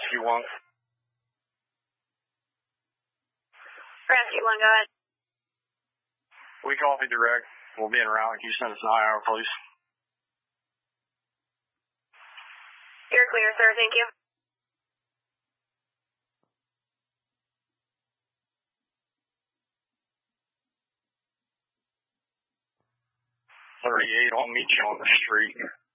Rescue 1. Rescue 1, go ahead. We copy direct. We'll be in route. Can you send us an IR, please? You're clear, sir. Thank you. I'll meet you on the street.